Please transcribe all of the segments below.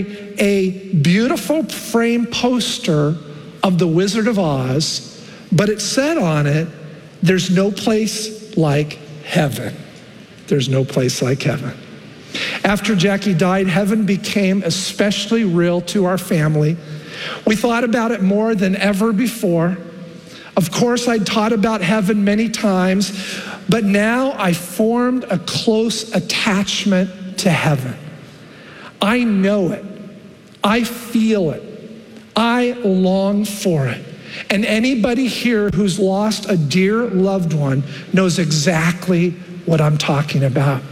a beautiful frame poster of the Wizard of Oz, but it said on it, "There's no place like heaven." There's no place like heaven. After Jackie died, heaven became especially real to our family. We thought about it more than ever before. Of course, I'd taught about heaven many times, but now I formed a close attachment to heaven. I know it. I feel it. I long for it. And anybody here who's lost a dear loved one knows exactly what I'm talking about.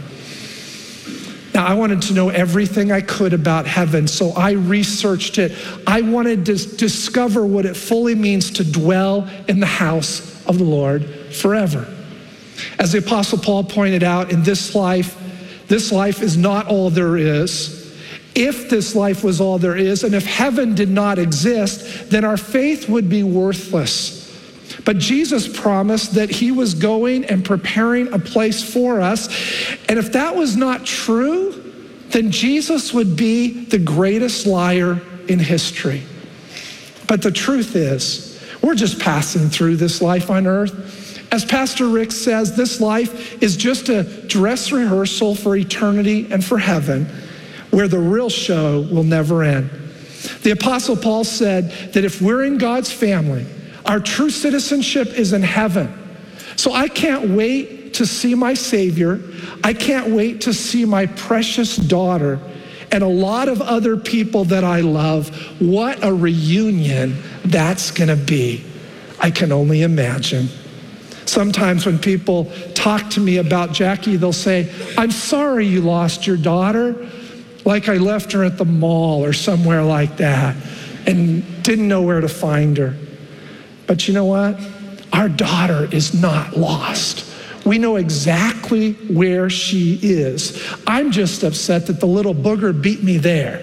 Now, I wanted to know everything I could about heaven, so I researched it. I wanted to discover what it fully means to dwell in the house of the Lord forever. As the Apostle Paul pointed out, in this life is not all there is. If this life was all there is, and if heaven did not exist, then our faith would be worthless. But Jesus promised that he was going and preparing a place for us. And if that was not true, then Jesus would be the greatest liar in history. But the truth is, we're just passing through this life on earth. As Pastor Rick says, this life is just a dress rehearsal for eternity and for heaven, where the real show will never end. The Apostle Paul said that if we're in God's family, our true citizenship is in heaven. So I can't wait to see my Savior. I can't wait to see my precious daughter and a lot of other people that I love. What a reunion that's gonna be. I can only imagine. Sometimes when people talk to me about Jackie, they'll say, "I'm sorry you lost your daughter," like I left her at the mall or somewhere like that and didn't know where to find her. But you know what? Our daughter is not lost. We know exactly where she is. I'm just upset that the little booger beat me there.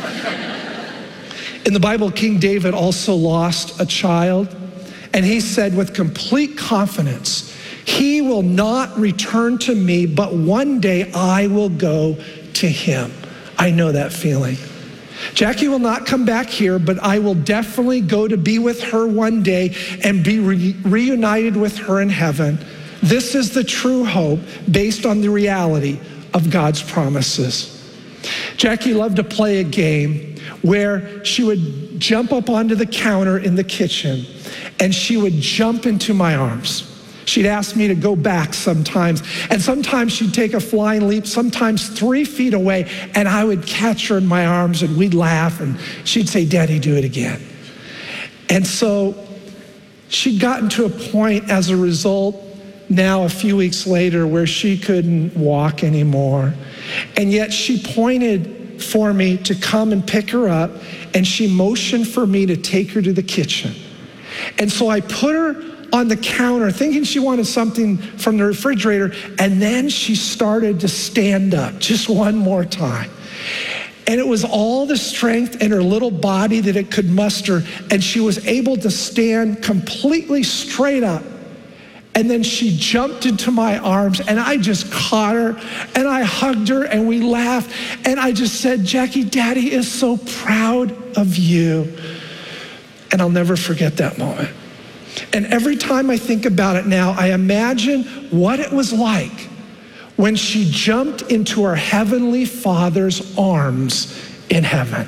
In the Bible, King David also lost a child, and he said with complete confidence, "He will not return to me, but one day I will go to him." I know that feeling. Jackie will not come back here, but I will definitely go to be with her one day and be reunited with her in heaven. This is the true hope based on the reality of God's promises. Jackie loved to play a game where she would jump up onto the counter in the kitchen and she would jump into my arms. She'd ask me to go back sometimes, and sometimes she'd take a flying leap, sometimes 3 feet away, and I would catch her in my arms and we'd laugh and she'd say, "Daddy, do it again." And so she'd gotten to a point as a result now a few weeks later where she couldn't walk anymore. And yet she pointed for me to come and pick her up, and she motioned for me to take her to the kitchen. And so I put her on the counter thinking she wanted something from the refrigerator, and then she started to stand up just one more time. And it was all the strength in her little body that it could muster, and she was able to stand completely straight up. And then she jumped into my arms, and I just caught her, and I hugged her, and we laughed, and I just said, "Jackie, Daddy is so proud of you." And I'll never forget that moment. And every time I think about it now, I imagine what it was like when she jumped into her Heavenly Father's arms in heaven.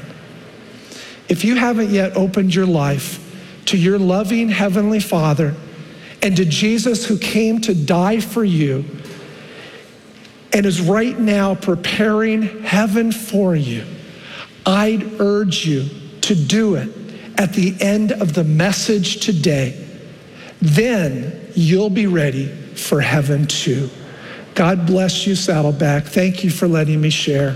If you haven't yet opened your life to your loving Heavenly Father and to Jesus who came to die for you and is right now preparing heaven for you, I'd urge you to do it at the end of the message today. Then you'll be ready for heaven too. God bless you, Saddleback. Thank you for letting me share.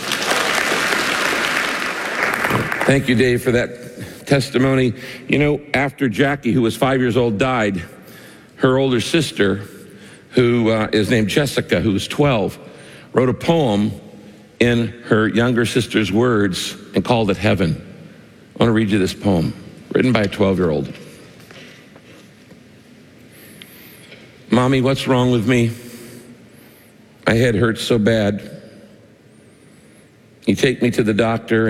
Thank you, Dave, for that testimony. You know, after Jackie, who was 5 years old, died, her older sister, who is named Jessica, who was 12, wrote a poem in her younger sister's words and called it Heaven. I want to read you this poem, written by a 12-year-old. Mommy, what's wrong with me? My head hurts so bad. You take me to the doctor